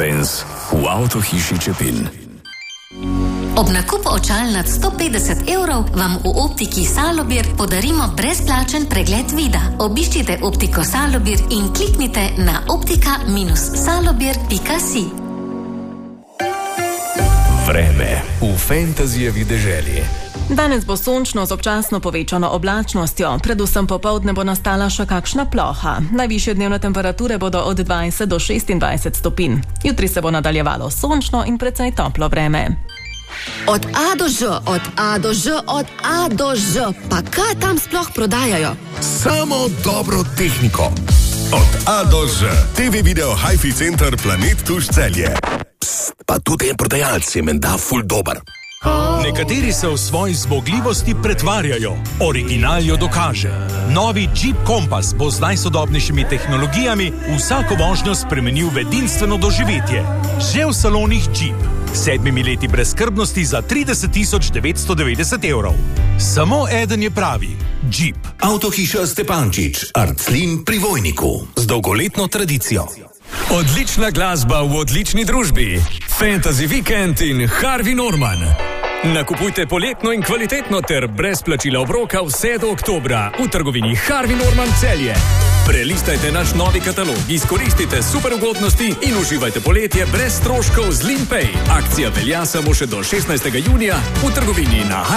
Mercedes-Benz v avtohiši Čepin. Ob nakupu očal nad 150 evrov vam v optiki Salobir podarimo brezplačen pregled vida. Obiščite optiko Salobir in kliknite na optika-salobir.si. Vreme v fantazijevi deželi. Danes bo sončno z občasno povečano oblačnostjo, predvsem popoldne bo nastala še kakšna ploha. Najvišje dnevne temperature bodo od 20 do 26 stopinj. Jutri se bo nadaljevalo sončno in precej toplo vreme. Od A do Ž, od A do Ž, od A do Ž. Pa kaj tam sploh prodajajo? Samo dobro tehniko. Od A do Ž. TV video Hi-Fi Center Planet Tuš Celje. Psst, pa tudi en prodajalec je menda ful dober. Nekateri se v svoji zmogljivosti pretvarjajo, original jo dokaže. Novi Jeep Compass bo z najsodobnejšimi tehnologijami vsako vožnjo spremenil v edinstveno doživetje. Že v salonih Jeep. 7 leti brezskrbnosti za 30 990 evrov. Samo eden je pravi. Jeep. Avtohiša Stepančič, Arclin pri Vojniku. Z dolgoletno tradicijo. Odlična glasba v odlični družbi. Fantasy Weekend in Harvey Norman. Nakupujte poletno in kvalitetno ter brez plačila obroka vse do oktobra v trgovini Harvey Norman Celje. Prelistajte naš novi katalog, izkoristite super ugodnosti in uživajte poletje brez stroškov z Limpay. Akcija velja samo še do 16. junija v trgovini na